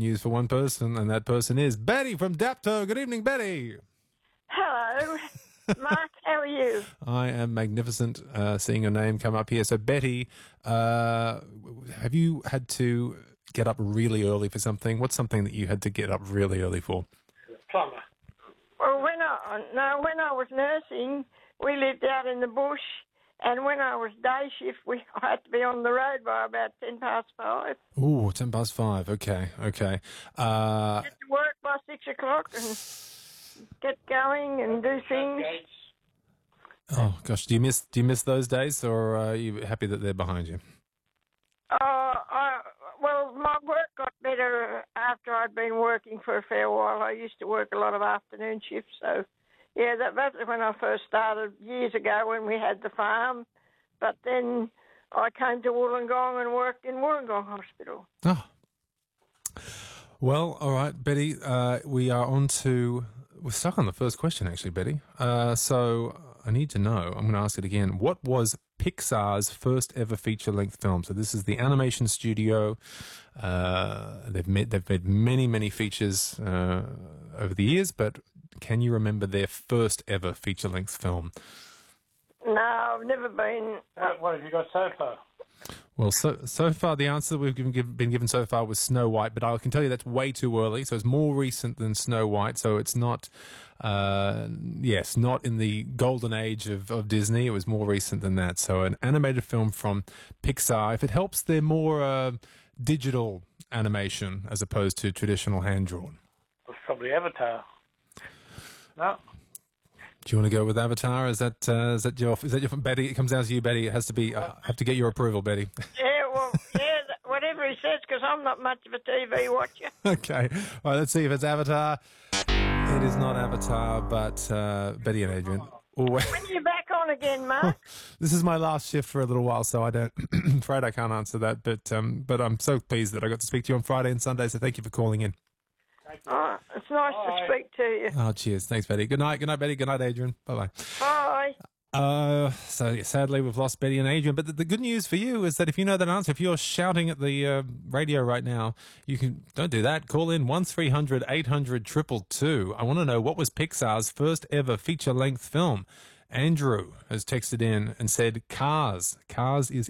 news for one person, and that person is Betty from Dapto. Good evening, Betty. Hello, Mark. How are you? I am magnificent seeing your name come up here. So, Betty, have you had to get up really early for something? What's something that you had to get up really early for? Plumber. Well, when I was nursing, we lived out in the bush, and when I was day shift, I had to be on the road by about 5:10. Ooh, 5:10. Okay. Get to work by 6:00 and get going and do things. Oh gosh, do you miss those days, or are you happy that they're behind you? Well, my work got better after I'd been working for a fair while. I used to work a lot of afternoon shifts, so yeah, that's when I first started years ago when we had the farm. But then I came to Wollongong and worked in Wollongong Hospital. Oh. Well, all right, Betty, we're stuck on the first question, actually, Betty. So I need to know, I'm going to ask it again, what was Pixar's first ever feature-length film? So this is the animation studio. They've made many, many features over the years, but can you remember their first ever feature-length film? No, I've never been. What have you got so far? Well, so far the answer that we've been given so far was Snow White, but I can tell you that's way too early. So it's more recent than Snow White. So it's not, not in the golden age of Disney. It was more recent than that. So an animated film from Pixar. If it helps, they're more digital animation as opposed to traditional hand drawn. It's probably Avatar. No. Do you want to go with Avatar? Is that your Betty? It comes down to you, Betty. It has to be. I have to get your approval, Betty. Whatever he says, because I'm not much of a TV watcher. Okay, all right. Let's see if it's Avatar. It is not Avatar, but Betty and Adrian. When are you back on again, Mark? This is my last shift for a little while, so I'm afraid I can't answer that. But I'm so pleased that I got to speak to you on Friday and Sunday. So thank you for calling in. Oh, it's nice to speak to you. Oh, cheers. Thanks, Betty. Good night, Betty. Good night, Adrian. Bye-bye. Bye. Sadly, we've lost Betty and Adrian. But the good news for you is that if you know that answer, if you're shouting at the radio right now, don't do that. Call in 1300 800 222. I want to know, what was Pixar's first ever feature-length film? Andrew has texted in and said Cars. Cars is